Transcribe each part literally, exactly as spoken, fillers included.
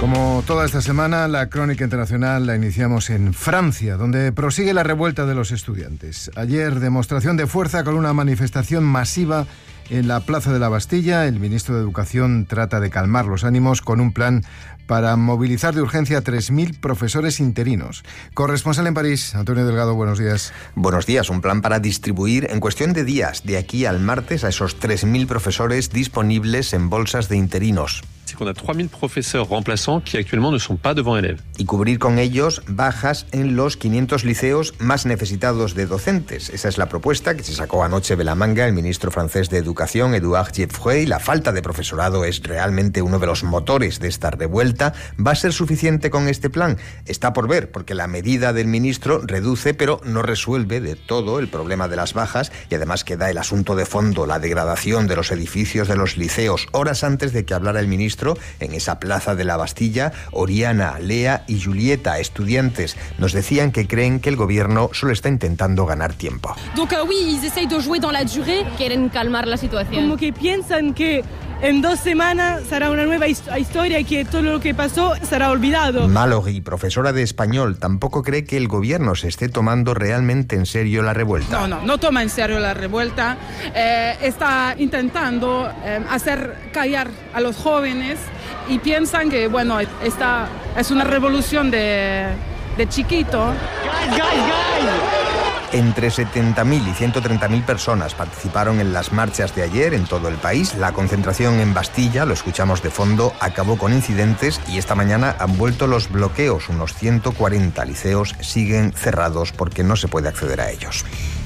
Como toda esta semana, la crónica internacional la iniciamos en Francia, donde prosigue la revuelta de los estudiantes. Ayer, demostración de fuerza con una manifestación masiva en la Plaza de la Bastilla. El ministro de Educación trata de calmar los ánimos con un plan para movilizar de urgencia a tres mil profesores interinos. Corresponsal en París, Antonio Delgado, buenos días. Buenos días. Un plan para distribuir en cuestión de días, de aquí al martes, a esos tres mil profesores disponibles en bolsas de interinos. C'est qu'on a trois mille professeurs remplaçants qui actuellement ne sont pas devant élèves. Y cubrir con ellos bajas en los quinientos liceos más necesitados de docentes. Esa es la propuesta que se sacó anoche de la manga el ministro francés de Educación, Édouard Geoffroy. La falta de profesorado es realmente uno de los motores de esta revuelta. ¿Va a ser suficiente con este plan? Está por ver, porque la medida del ministro reduce, pero no resuelve de todo el problema de las bajas, y además queda el asunto de fondo, la degradación de los edificios de los liceos. Horas antes de que hablara el ministro, en esa Plaza de la Bastilla, Oriana, Lea y Julieta, estudiantes, nos decían que creen que el gobierno solo está intentando ganar tiempo. Donc, uh, oui, ils essayent de jouer dans la durée. Quieren calmar la situación. Como que piensan que en dos semanas será una nueva historia y que todo lo que pasó será olvidado. Mallory, profesora de español, tampoco cree que el gobierno se esté tomando realmente en serio la revuelta. No, no, no toma en serio la revuelta. Eh, está intentando eh, hacer callar a los jóvenes y piensan que, bueno, esta es una revolución de, de chiquito. Guys, guys, guys. Entre setenta mil y ciento treinta mil personas participaron en las marchas de ayer en todo el país. La concentración en Bastilla, lo escuchamos de fondo, acabó con incidentes y esta mañana han vuelto los bloqueos. Unos ciento cuarenta liceos siguen cerrados porque no se puede acceder a ellos.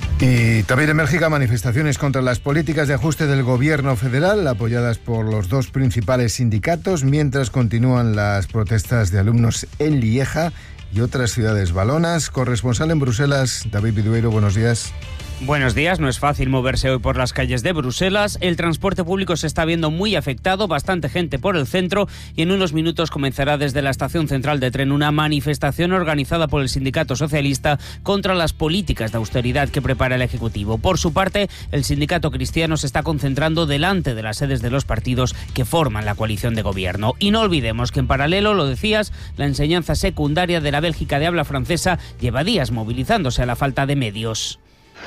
Y también en Bélgica, manifestaciones contra las políticas de ajuste del gobierno federal, apoyadas por los dos principales sindicatos, mientras continúan las protestas de alumnos en Lieja y otras ciudades valonas. Corresponsal en Bruselas, David Vidueiro, buenos días. Buenos días. No es fácil moverse hoy por las calles de Bruselas. El transporte público se está viendo muy afectado, bastante gente por el centro, y en unos minutos comenzará desde la estación central de tren una manifestación organizada por el sindicato socialista contra las políticas de austeridad que prepara el Ejecutivo. Por su parte, el sindicato cristiano se está concentrando delante de las sedes de los partidos que forman la coalición de gobierno. Y no olvidemos que en paralelo, lo decías, la enseñanza secundaria de la Bélgica de habla francesa lleva días movilizándose a la falta de medios.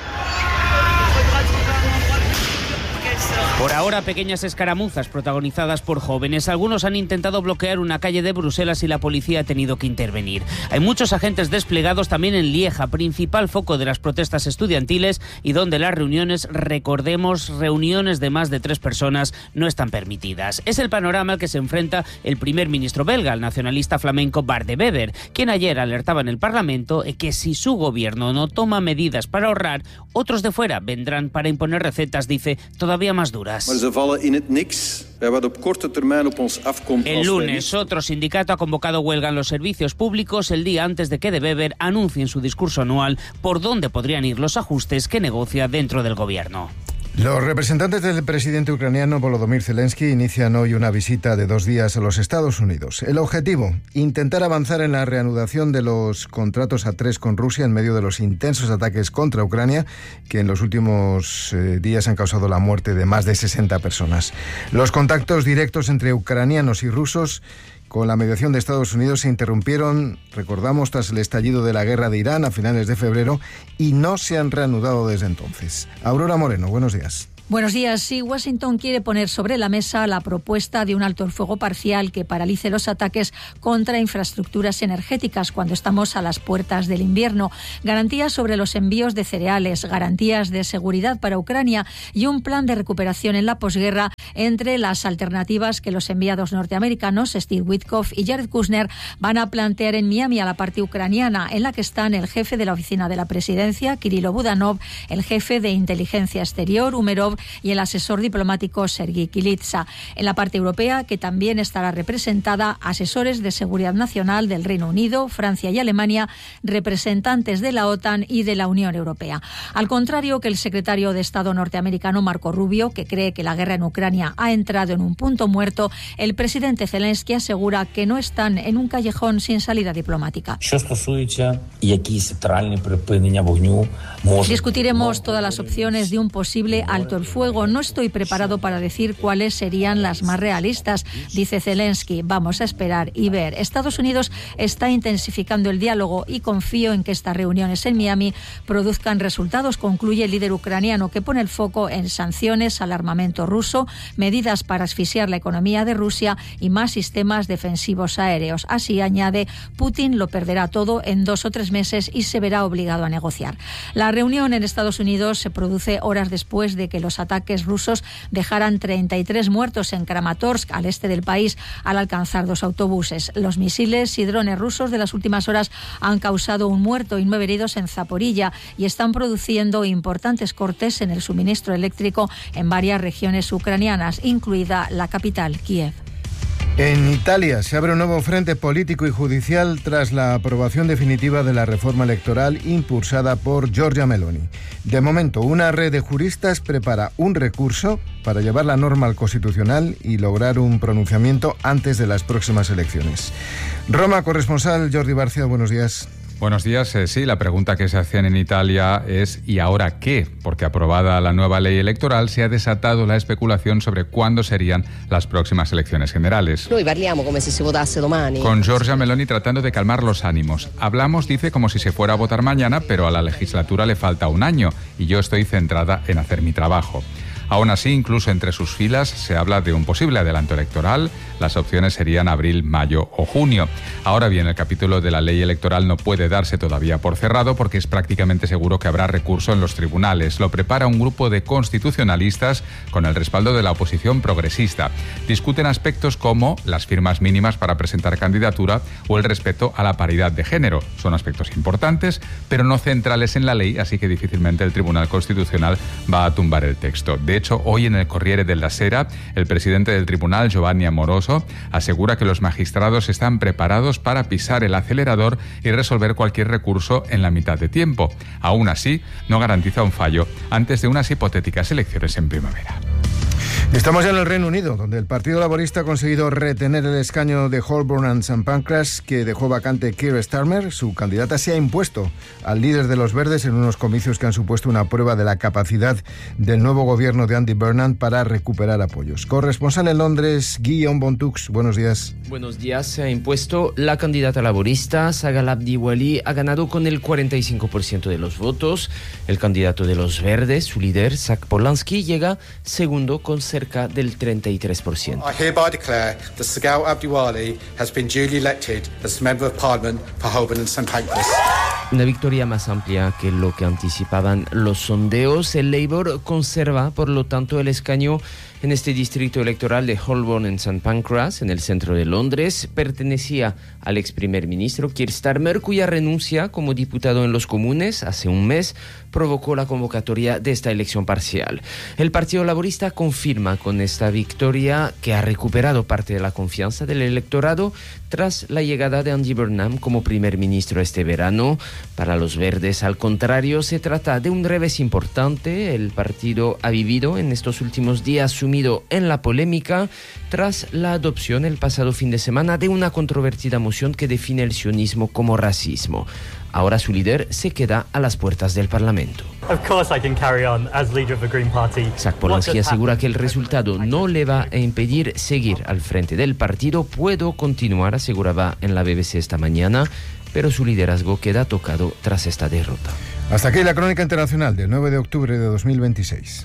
Por ahora, pequeñas escaramuzas protagonizadas por jóvenes. Algunos han intentado bloquear una calle de Bruselas y la policía ha tenido que intervenir. Hay muchos agentes desplegados también en Lieja, principal foco de las protestas estudiantiles y donde las reuniones, recordemos, reuniones de más de tres personas no están permitidas. Es el panorama al que se enfrenta el primer ministro belga, el nacionalista flamenco Bart de Wever, quien ayer alertaba en el Parlamento que si su gobierno no toma medidas para ahorrar, otros de fuera vendrán para imponer recetas, dice, todavía más duras. El lunes, otro sindicato ha convocado huelga en los servicios públicos el día antes de que De Wever anuncie en su discurso anual por dónde podrían ir los ajustes que negocia dentro del gobierno. Los representantes del presidente ucraniano Volodymyr Zelensky inician hoy una visita de dos días a los Estados Unidos. El objetivo, intentar avanzar en la reanudación de los contratos a tres con Rusia en medio de los intensos ataques contra Ucrania que en los últimos eh, días han causado la muerte de más de sesenta personas. Los contactos directos entre ucranianos y rusos con la mediación de Estados Unidos se interrumpieron, recordamos, tras el estallido de la guerra de Irán a finales de febrero y no se han reanudado desde entonces. Aurora Moreno, buenos días. Buenos días. Sí, Washington quiere poner sobre la mesa la propuesta de un alto el fuego parcial que paralice los ataques contra infraestructuras energéticas cuando estamos a las puertas del invierno, garantías sobre los envíos de cereales, garantías de seguridad para Ucrania y un plan de recuperación en la posguerra entre las alternativas que los enviados norteamericanos Steve Witkoff y Jared Kushner van a plantear en Miami a la parte ucraniana, en la que están el jefe de la oficina de la presidencia, Kirilo Budanov, el jefe de inteligencia exterior, Umerov, y el asesor diplomático Sergei Kilitsa. En la parte europea, que también estará representada, asesores de seguridad nacional del Reino Unido, Francia y Alemania, representantes de la OTAN y de la Unión Europea. Al contrario que el secretario de Estado norteamericano Marco Rubio, que cree que la guerra en Ucrania ha entrado en un punto muerto, el presidente Zelensky asegura que no están en un callejón sin salida diplomática. Discutiremos todas las opciones de un posible alto el fuego. No estoy preparado para decir cuáles serían las más realistas, dice Zelensky. Vamos a esperar y ver. Estados Unidos está intensificando el diálogo y confío en que estas reuniones en Miami produzcan resultados, concluye el líder ucraniano, que pone el foco en sanciones al armamento ruso, medidas para asfixiar la economía de Rusia y más sistemas defensivos aéreos. Así, añade, Putin lo perderá todo en dos o tres meses y se verá obligado a negociar. La reunión en Estados Unidos se produce horas después de que los ataques rusos dejaran treinta y tres muertos en Kramatorsk, al este del país, al alcanzar dos autobuses. Los misiles y drones rusos de las últimas horas han causado un muerto y nueve heridos en Zaporilla y están produciendo importantes cortes en el suministro eléctrico en varias regiones ucranianas, incluida la capital, Kiev. En Italia se abre un nuevo frente político y judicial tras la aprobación definitiva de la reforma electoral impulsada por Giorgia Meloni. De momento, una red de juristas prepara un recurso para llevar la norma al Constitucional y lograr un pronunciamiento antes de las próximas elecciones. Roma, corresponsal Jordi Barcia, buenos días. Buenos días. Eh, sí, la pregunta que se hacían en Italia es ¿y ahora qué? Porque aprobada la nueva ley electoral se ha desatado la especulación sobre cuándo serían las próximas elecciones generales. Noi parliamo come se si votasse domani. Con Giorgia Meloni tratando de calmar los ánimos. Hablamos, dice, como si se fuera a votar mañana, pero a la legislatura le falta un año y yo estoy centrada en hacer mi trabajo. Aún así, incluso entre sus filas se habla de un posible adelanto electoral. Las opciones serían abril, mayo o junio. Ahora bien, el capítulo de la ley electoral no puede darse todavía por cerrado porque es prácticamente seguro que habrá recurso en los tribunales. Lo prepara un grupo de constitucionalistas con el respaldo de la oposición progresista. Discuten aspectos como las firmas mínimas para presentar candidatura o el respeto a la paridad de género. Son aspectos importantes, pero no centrales en la ley, así que difícilmente el Tribunal Constitucional va a tumbar el texto. De hecho, hoy en el Corriere della Sera, el presidente del tribunal, Giovanni Amoroso, asegura que los magistrados están preparados para pisar el acelerador y resolver cualquier recurso en la mitad de tiempo. Aún así, no garantiza un fallo antes de unas hipotéticas elecciones en primavera. Estamos ya en el Reino Unido, donde el Partido Laborista ha conseguido retener el escaño de Holborn and Saint Pancras, que dejó vacante Keir Starmer. Su candidata se ha impuesto al líder de los Verdes en unos comicios que han supuesto una prueba de la capacidad del nuevo gobierno de Andy Burnham para recuperar apoyos. Corresponsal en Londres, Guillaume Bontux, buenos días. Buenos días. Se ha impuesto la candidata laborista, Sagal Abdiwali, ha ganado con el cuarenta y cinco por ciento de los votos. El candidato de los Verdes, su líder, Sack Polanski, llega segundo con cerca del treinta y tres por ciento. I hereby declare that Sagal Abdiwali has been duly elected as Member of Parliament for Holborn and Saint Pancras. Una victoria más amplia que lo que anticipaban los sondeos. El Labour conserva, por lo tanto, el escaño en este distrito electoral de Holborn and Saint Pancras, en el centro de Londres. Pertenecía al ex primer ministro Keir Starmer, cuya renuncia como diputado en los Comunes hace un mes provocó la convocatoria de esta elección parcial. El Partido Laborista confirma con esta victoria que ha recuperado parte de la confianza del electorado tras la llegada de Andy Burnham como primer ministro este verano. Para los Verdes, al contrario, se trata de un revés importante. El partido ha vivido en estos últimos días sumido en la polémica tras la adopción el pasado fin de semana de una controvertida moción que define el sionismo como racismo. Ahora su líder se queda a las puertas del Parlamento. Sack Polanski asegura que el resultado no le va a impedir seguir al frente del partido. Puedo continuar, aseguraba en la B B C esta mañana, pero su liderazgo queda tocado tras esta derrota. Hasta aquí la crónica internacional del nueve de octubre de dos mil veintiséis.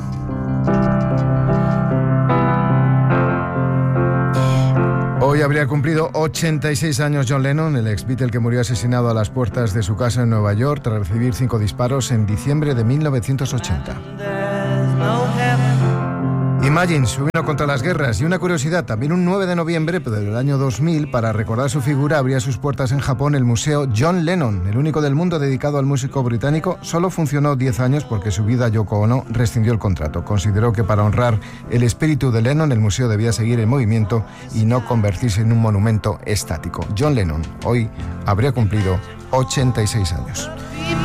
Hoy habría cumplido ochenta y seis años John Lennon, el ex Beatle que murió asesinado a las puertas de su casa en Nueva York tras recibir cinco disparos en diciembre de mil novecientos ochenta. Imagine su vino contra las guerras. Y una curiosidad, también un nueve de noviembre del año dos mil, para recordar su figura, abría sus puertas en Japón el Museo John Lennon, el único del mundo dedicado al músico británico. Solo funcionó diez años porque su vida, Yoko Ono, rescindió el contrato. Consideró que para honrar el espíritu de Lennon, el museo debía seguir en movimiento y no convertirse en un monumento estático. John Lennon hoy habría cumplido ochenta y seis años.